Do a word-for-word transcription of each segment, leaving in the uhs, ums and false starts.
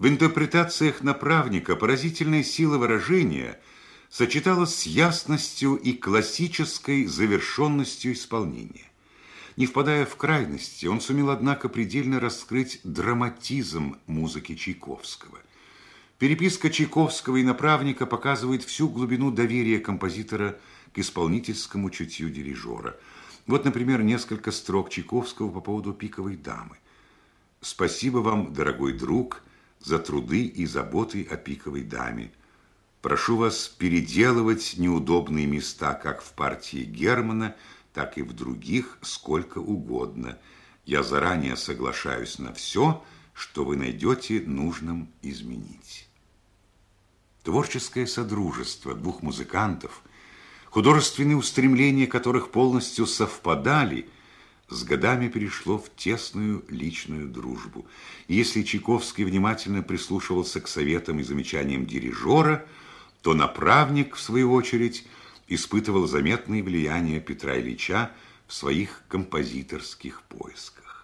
В интерпретациях направника поразительная сила выражения сочеталась с ясностью и классической завершенностью исполнения. Не впадая в крайности, он сумел, однако, предельно раскрыть драматизм музыки Чайковского. Переписка Чайковского и направника показывает всю глубину доверия композитора к исполнительскому чутью дирижера. Вот, например, несколько строк Чайковского по поводу «Пиковой дамы». «Спасибо вам, дорогой друг, за труды и заботы о пиковой даме. Прошу вас переделывать неудобные места как в партии Германа, так и в других сколько угодно. Я заранее соглашаюсь на все, что вы найдете нужным изменить». Творческое содружество двух музыкантов, художественные устремления которых полностью совпадали, с годами перешло в тесную личную дружбу. И если Чайковский внимательно прислушивался к советам и замечаниям дирижера, то направник, в свою очередь, испытывал заметное влияние Петра Ильича в своих композиторских поисках.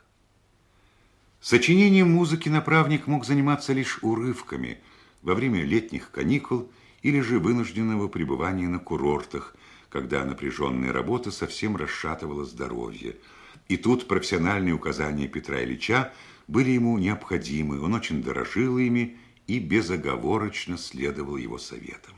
Сочинением музыки направник мог заниматься лишь урывками во время летних каникул или же вынужденного пребывания на курортах, когда напряженная работа совсем расшатывала здоровье. И тут профессиональные указания Петра Ильича были ему необходимы, он очень дорожил ими и безоговорочно следовал его советам.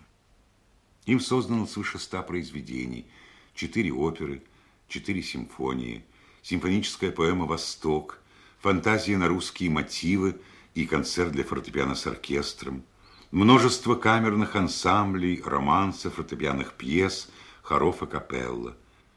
Им создано свыше ста произведений, четыре оперы, четыре симфонии, симфоническая поэма «Восток», фантазия на русские мотивы и концерт для фортепиано с оркестром, множество камерных ансамблей, романсов, фортепианных пьес, хоров и капелла.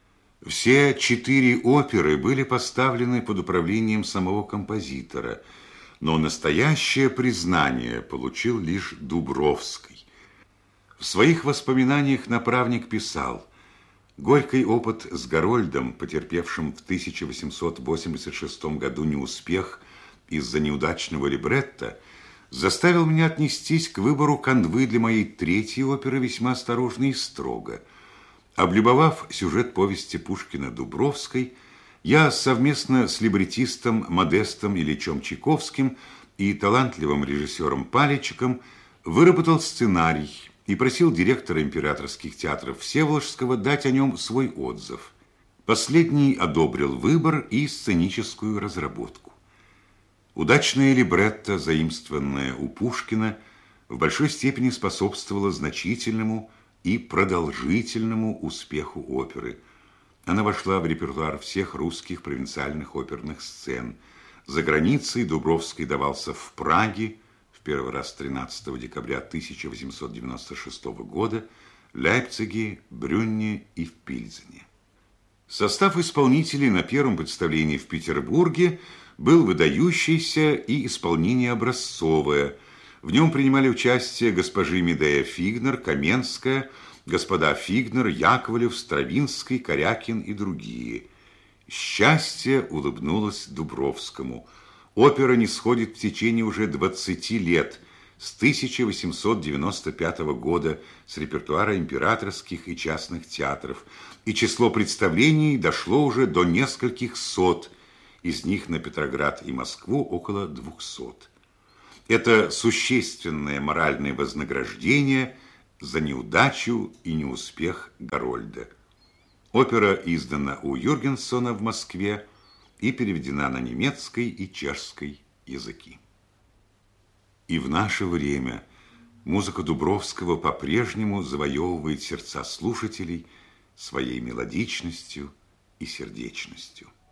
Все четыре оперы были поставлены под управлением самого композитора, но настоящее признание получил лишь Дубровский. В своих воспоминаниях направник писал: «Горький опыт с Гарольдом, потерпевшим в тысяча восемьсот восемьдесят шестом году неуспех из-за неудачного либретто, заставил меня отнестись к выбору канвы для моей третьей оперы весьма осторожно и строго. Облюбовав сюжет повести Пушкина Дубровской, я совместно с либретистом Модестом Ильичем Чайковским и талантливым режиссером Паличиком выработал сценарий и просил директора императорских театров Всеволожского дать о нем свой отзыв. Последний одобрил выбор и сценическую разработку. Удачное либретто, заимствованное у Пушкина, в большой степени способствовало значительному и продолжительному успеху оперы. Она вошла в репертуар всех русских провинциальных оперных сцен. За границей Дубровский давался в Праге в первый раз тринадцатого декабря тысяча восемьсот девяносто шестого года, в Лейпциге, Брюнне и в Пильзене. Состав исполнителей на первом представлении в Петербурге был выдающийся и исполнение образцовое. В нем принимали участие госпожи Медея Фигнер, Каменская, господа Фигнер, Яковлев, Стравинский, Корякин и другие. Счастье улыбнулось Дубровскому. Опера не сходит в течение уже двадцати лет, с тысяча восемьсот девяносто пятого года, с репертуара императорских и частных театров, и число представлений дошло уже до нескольких сот, из них на Петроград и Москву около двухсот. Это существенное моральное вознаграждение за неудачу и неуспех Гарольда. Опера издана у Юргенсона в Москве и переведена на немецкий и чешский языки. И в наше время музыка Дубровского по-прежнему завоевывает сердца слушателей своей мелодичностью и сердечностью.